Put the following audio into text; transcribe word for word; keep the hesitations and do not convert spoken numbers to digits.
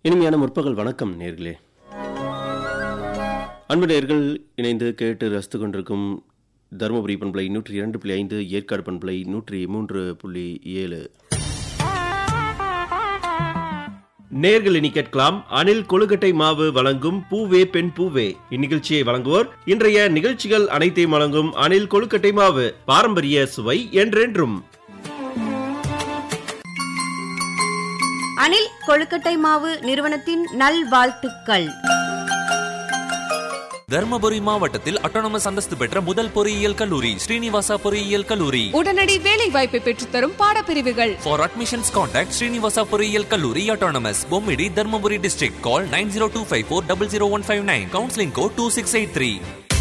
இனிமையான முற்பகல் வணக்கம் நேர்களே. அன்பு நேர்கள் இணைந்து கேட்டு ரசித்து கொண்டிருக்கும் தருமபுரி பண்பலை நூற்றி இரண்டு புள்ளி ஐந்து, ஏற்காடு பண்பலை நூற்றி மூன்று புள்ளி ஏழு. நேர்கள் இனி கேட்கலாம் அணில் கொழுக்கட்டை மாவு வழங்கும் பூவே பெண் பூவே. இந்நிகழ்ச்சியை வழங்குவோர் இன்றைய நிகழ்ச்சிகள் அனைத்தையும் வழங்கும் அணில் கொழுக்கட்டை மாவு. பாரம்பரிய சுவை என்றென்றும். அணில் கொழுக்கட்டை மாவு நிறுவனத்தின் நல்வாழ்த்துக்கள். தர்மபுரி மாவட்டத்தில் அட்டானமஸ் அந்தஸ்து பெற்ற முதல் பொறியியல் கல்லூரி ஸ்ரீனிவாசா பொறியியல் கல்லூரி. உடனடி வேலை வாய்ப்பை பெற்றுத்தரும் பாடப்பிரிவுகள். For admissions contact ஸ்ரீனிவாசா பொறியியல் கல்லூரி autonomous, Bommidi, Dharmapuri district. Call nine zero two five four zero zero one five nine. Counseling code two six eight three.